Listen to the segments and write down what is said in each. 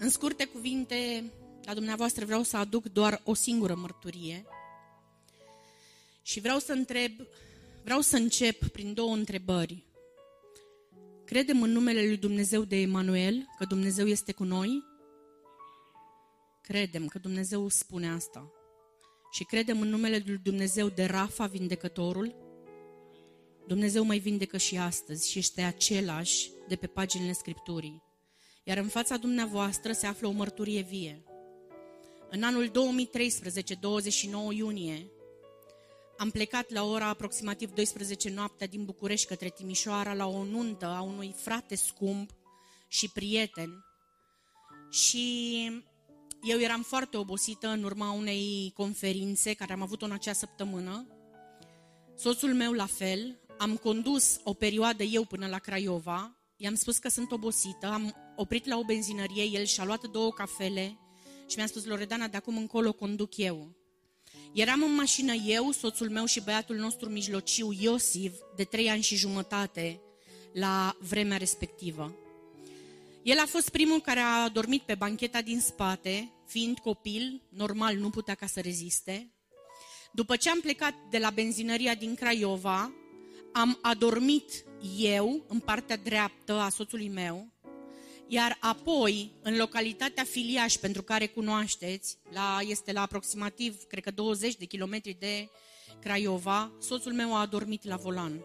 În scurte cuvinte, la dumneavoastră vreau să aduc doar o singură mărturie și vreau să încep prin două întrebări. Credem în numele lui Dumnezeu de Emanuel, că Dumnezeu este cu noi? Credem că Dumnezeu spune asta. Și credem în numele lui Dumnezeu de Rafa, vindecătorul? Dumnezeu mai vindecă și astăzi și este același de pe paginile Scripturii. Iar în fața dumneavoastră se află o mărturie vie. În anul 2013, 29 iunie, am plecat la ora aproximativ 12 noaptea din București către Timișoara la o nuntă a unui frate scump și prieten. Și eu eram foarte obosită în urma unei conferințe care am avut-o în acea săptămână. Soțul meu la fel. Am condus o perioadă eu până la Craiova. I-am spus că sunt obosită. Am oprit la o benzinărie. El și-a luat 2 cafele și mi-a spus: Loredana, de acum încolo conduc eu. Eram în mașină eu, soțul meu și băiatul nostru mijlociu, Iosif, de 3 ani și jumătate, la vremea respectivă. El a fost primul care a dormit pe bancheta din spate, fiind copil, normal nu putea ca să reziste. După ce am plecat de la benzinăria din Craiova, am adormit eu în partea dreaptă a soțului meu, iar apoi, în localitatea Filiaș, pentru care cunoașteți, este la aproximativ, cred că 20 de kilometri de Craiova, soțul meu a adormit la volan.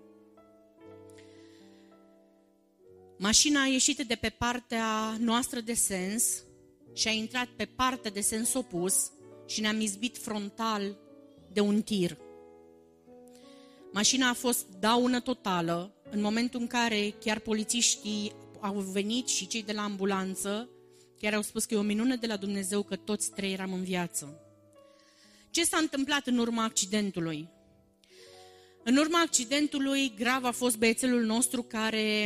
Mașina a ieșit de pe partea noastră de sens și a intrat pe partea de sens opus și ne-am izbit frontal de un tir. Mașina a fost daună totală, în momentul în care chiar polițiștii au venit și cei de la ambulanță chiar au spus că e o minune de la Dumnezeu că toți 3 eram în viață. Ce s-a întâmplat în urma accidentului? În urma accidentului grav a fost băiețelul nostru care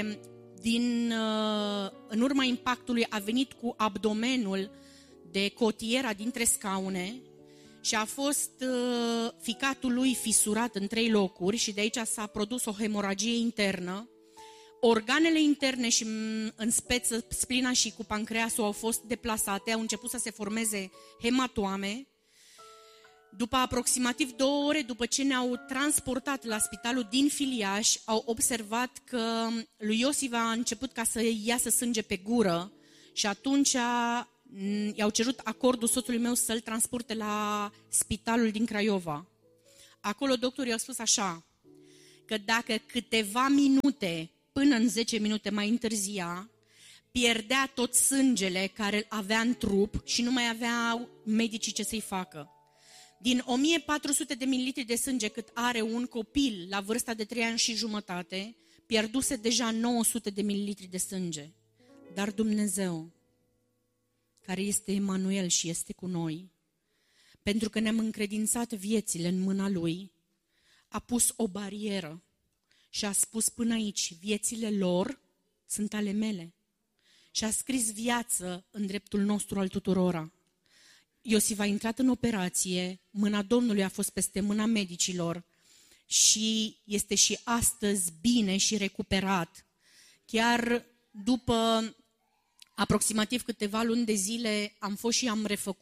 în urma impactului a venit cu abdomenul de cotiera dintre scaune și a fost ficatul lui fisurat în 3 locuri și de aici s-a produs o hemoragie internă. Organele interne și în speță splina și cu pancreasul au fost deplasate, au început să se formeze hematoame. După aproximativ 2 ore, după ce ne-au transportat la spitalul din Filiaș, au observat că lui Iosif a început ca să iasă sânge pe gură și atunci i-au cerut acordul soțului meu să-l transporte la spitalul din Craiova. Acolo doctorii au spus așa, că dacă câteva minute până în 10 minute mai întârzia, pierdea tot sângele care îl avea în trup și nu mai aveau medicii ce să-i facă. Din 1400 de mililitri de sânge cât are un copil la vârsta de 3 ani și jumătate, pierduse deja 900 de mililitri de sânge. Dar Dumnezeu, care este Emanuel și este cu noi, pentru că ne-am încredințat viețile în mâna Lui, a pus o barieră și a spus până aici, viețile lor sunt ale mele. Și a scris viață în dreptul nostru al tuturora. Iosif a intrat în operație, mâna Domnului a fost peste mâna medicilor și este și astăzi bine și recuperat. Chiar după aproximativ câteva luni de zile am fost și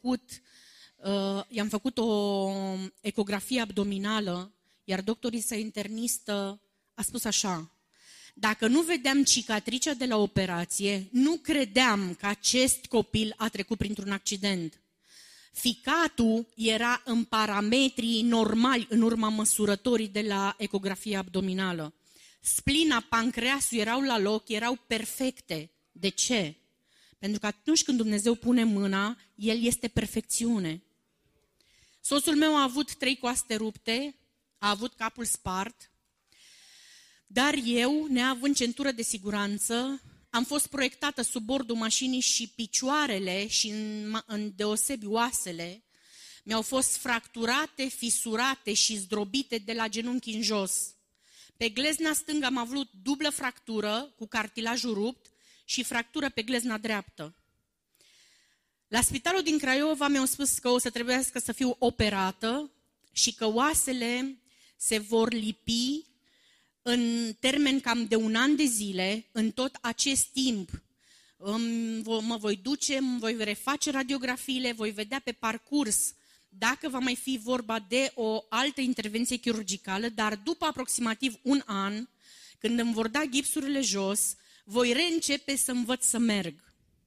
i-am făcut o ecografie abdominală, iar doctorița internistă a spus așa: dacă nu vedeam cicatricea de la operație, nu credeam că acest copil a trecut printr-un accident. Ficatul era în parametrii normali în urma măsurătorii de la ecografia abdominală. Splina, pancreasul erau la loc, erau perfecte. De ce? Pentru că atunci când Dumnezeu pune mâna, El este perfecțiune. Soțul meu a avut 3 coaste rupte, a avut capul spart, dar eu, neavând centură de siguranță, am fost proiectată sub bordul mașinii și picioarele și în deosebi oasele mi-au fost fracturate, fisurate și zdrobite de la genunchi în jos. Pe glezna stângă am avut dublă fractură cu cartilajul rupt și fractură pe glezna dreaptă. La spitalul din Craiova mi-au spus că o să trebuiască să fiu operată și că oasele se vor lipi în termen cam de 1 an de zile. În tot acest timp mă voi duce, voi reface radiografiile, voi vedea pe parcurs dacă va mai fi vorba de o altă intervenție chirurgicală, dar după aproximativ un an, când îmi vor da gipsurile jos, voi reîncepe să învăț să merg.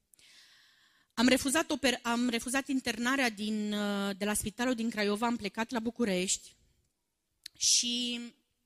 Am refuzat internarea de la spitalul din Craiova, am plecat la București și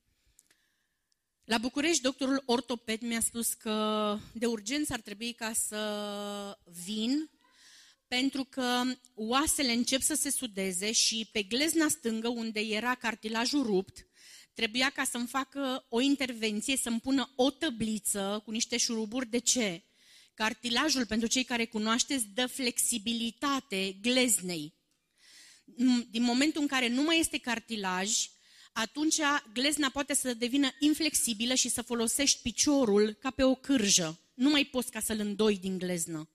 la București doctorul ortoped mi-a spus că de urgență ar trebui ca să vin pentru că oasele încep să se sudeze și pe glezna stângă, unde era cartilajul rupt, trebuia ca să-mi facă o intervenție, să-mi pună o tăbliță cu niște șuruburi. De ce? Cartilajul, pentru cei care cunoașteți, dă flexibilitate gleznei. Din momentul în care nu mai este cartilaj, atunci glezna poate să devină inflexibilă și să folosești piciorul ca pe o cârjă. Nu mai poți ca să-l îndoi din gleznă.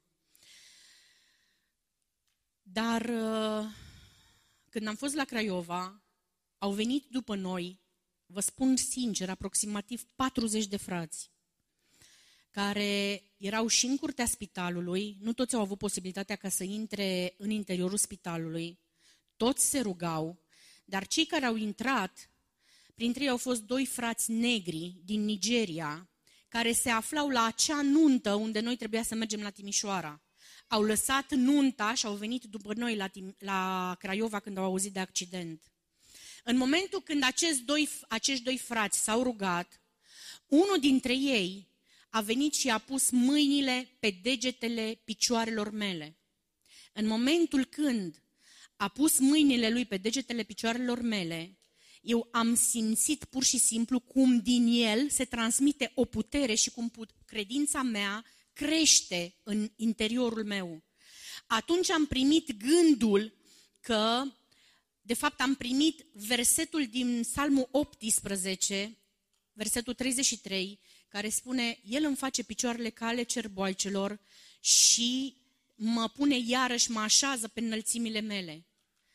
Dar când am fost la Craiova, au venit după noi, vă spun sincer, aproximativ 40 de frați, care erau și în curtea spitalului, nu toți au avut posibilitatea ca să intre în interiorul spitalului, toți se rugau, dar cei care au intrat, printre ei au fost 2 frați negri din Nigeria, care se aflau la acea nuntă unde noi trebuia să mergem la Timișoara. Au lăsat nunta și au venit după noi la Craiova când au auzit de accident. În momentul când acești doi frați s-au rugat, unul dintre ei a venit și a pus mâinile pe degetele picioarelor mele. În momentul când a pus mâinile lui pe degetele picioarelor mele, eu am simțit pur și simplu cum din el se transmite o putere și cum credința mea crește în interiorul meu. Atunci am primit gândul că, de fapt, am primit versetul din Psalmul 18, versetul 33, care spune: El îmi face picioarele ca ale cerboaicelor și mă pune iarăși, mă așează pe înălțimile mele.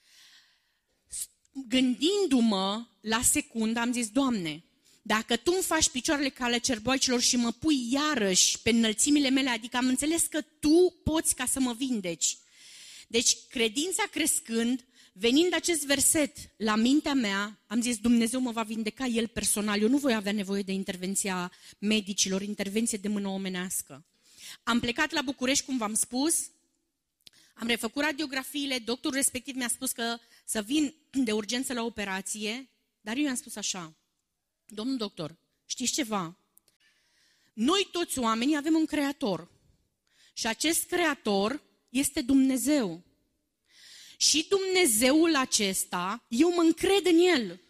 Gândindu-mă la secundă, am zis: Doamne, dacă Tu îmi faci picioarele ca ale cerboaicilor și mă pui iarăși pe înălțimile mele, adică am înțeles că Tu poți ca să mă vindeci. Deci, credința crescând, venind acest verset la mintea mea, am zis: Dumnezeu mă va vindeca El personal, eu nu voi avea nevoie de intervenția medicilor, intervenție de mână omenească. Am plecat la București, cum v-am spus, am refăcut radiografiile, doctorul respectiv mi-a spus că să vin de urgență la operație, dar eu i-am spus așa: Domnul doctor, știți ceva? Noi toți oamenii avem un creator și acest creator este Dumnezeu. Și Dumnezeul acesta, eu mă încred în El.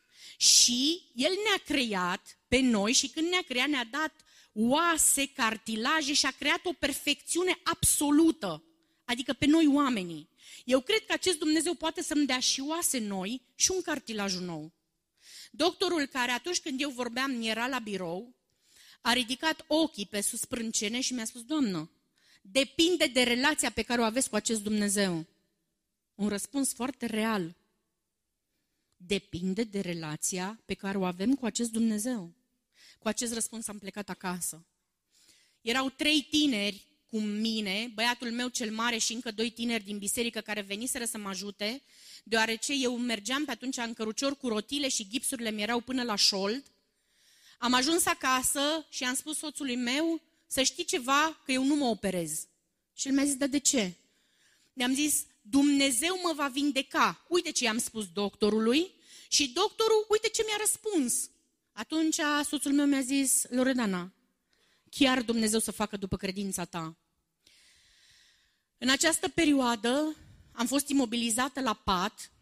Și El ne-a creat pe noi și când ne-a creat ne-a dat oase, cartilaje și a creat o perfecțiune absolută. Adică pe noi oamenii. Eu cred că acest Dumnezeu poate să-mi dea și oase noi și un cartilaj nou. Doctorul care atunci când eu vorbeam era la birou, a ridicat ochii pe sus sprâncene și mi-a spus: Doamnă, depinde de relația pe care o aveți cu acest Dumnezeu. Un răspuns foarte real. Depinde de relația pe care o avem cu acest Dumnezeu. Cu acest răspuns am plecat acasă. Erau 3 tineri cu mine, băiatul meu cel mare și încă 2 tineri din biserică care veniseră să mă ajute, deoarece eu mergeam pe atunci în cărucior cu rotile și gipsurile mi erau până la șold. Am ajuns acasă și am spus soțului meu: să știi ceva, că eu nu mă operez. Și el mi-a zis: dar de ce? I-am zis: Dumnezeu mă va vindeca. Uite ce i-am spus doctorului și doctorul, uite ce mi-a răspuns. Atunci soțul meu mi-a zis: Loredana, chiar Dumnezeu să facă după credința ta. În această perioadă am fost imobilizată la pat,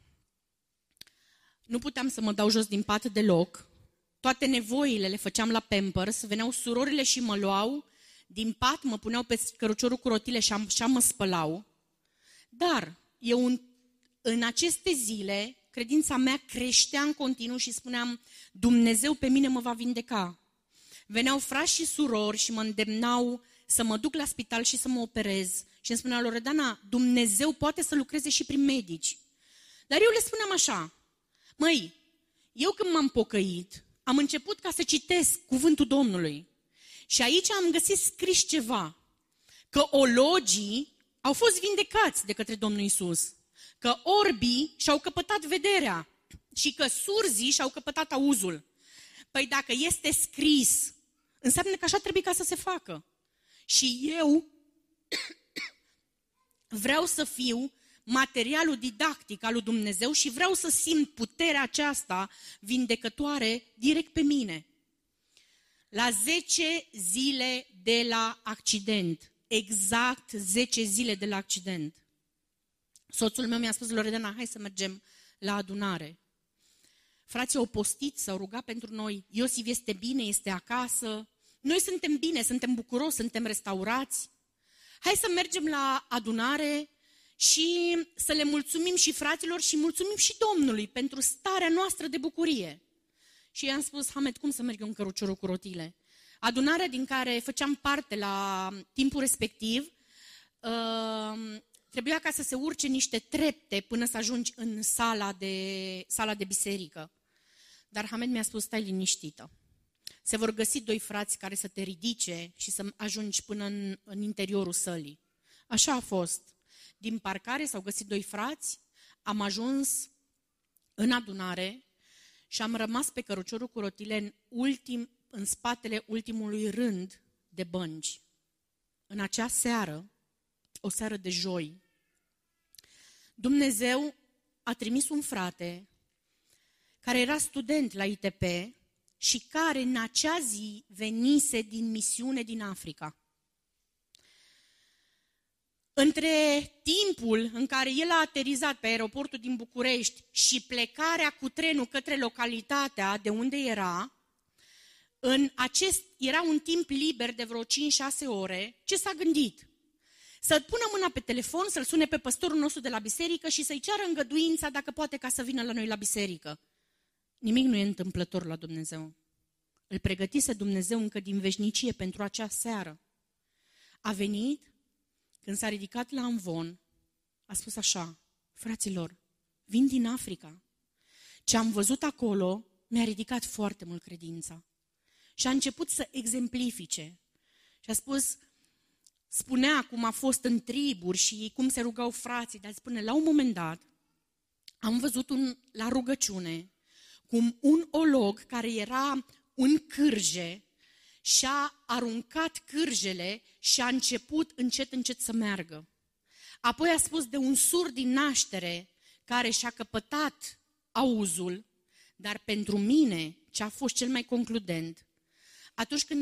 nu puteam să mă dau jos din pat deloc, toate nevoile le făceam la Pampers, veneau surorile și mă luau din pat, mă puneau pe căruciorul cu rotile și așa mă spălau. Dar eu în aceste zile, credința mea creștea în continuu și spuneam: Dumnezeu pe mine mă va vindeca. Veneau frați și surori și mă îndemnau să mă duc la spital și să mă operez. Și îmi spunea: Loredana, Dumnezeu poate să lucreze și prin medici. Dar eu le spuneam așa: măi, eu când m-am pocăit, am început ca să citesc cuvântul Domnului. Și aici am găsit scris ceva. că ologii au fost vindecați de către Domnul Iisus, că orbii și-au căpătat vederea și că surzii și-au căpătat auzul. Păi dacă este scris, înseamnă că așa trebuie ca să se facă. Și eu vreau să fiu materialul didactic al lui Dumnezeu și vreau să simt puterea aceasta vindecătoare direct pe mine. La 10 zile de la accident, exact 10 zile de la accident, soțul meu mi-a spus: Loredana, hai să mergem la adunare. Frații au postit, s-au rugat pentru noi, Iosif este bine, este acasă, noi suntem bine, suntem bucuroși, suntem restaurați. Hai să mergem la adunare și să le mulțumim și fraților și mulțumim și Domnului pentru starea noastră de bucurie. Și i-am spus: Hamed, cum să merg eu în căruciorul cu rotile? Adunarea din care făceam parte la timpul respectiv, trebuia ca să se urce niște trepte până să ajungi în sala de biserică. Dar Hamed mi-a spus: stai liniștită. Se vor găsi 2 frați care să te ridice și să ajungi până în interiorul sălii. Așa a fost. Din parcare s-au găsit 2 frați, am ajuns în adunare și am rămas pe căruciorul cu rotile în spatele ultimului rând de bănci. În acea seară, o seară de joi, Dumnezeu a trimis un frate care era student la ITP și care în acea zi venise din misiune din Africa. Între timpul în care el a aterizat pe aeroportul din București și plecarea cu trenul către localitatea de unde era, era un timp liber de vreo 5-6 ore, ce s-a gândit? Să pună mâna pe telefon, să-l sune pe păstorul nostru de la biserică și să-i ceară îngăduința dacă poate ca să vină la noi la biserică. Nimic nu e întâmplător la Dumnezeu. Îl pregătise Dumnezeu încă din veșnicie pentru acea seară. A venit, când s-a ridicat la amvon, a spus așa: fraților, vin din Africa. Ce am văzut acolo mi-a ridicat foarte mult credința. Și a început să exemplifice. Și a spus, spunea cum a fost în triburi și cum se rugau frații, dar spune, la un moment dat, am văzut la rugăciune cum un olog care era în cârje și-a aruncat cârjele și a început încet să meargă. Apoi a spus de un surd din naștere care și-a căpătat auzul, dar pentru mine ce a fost cel mai concludent, atunci când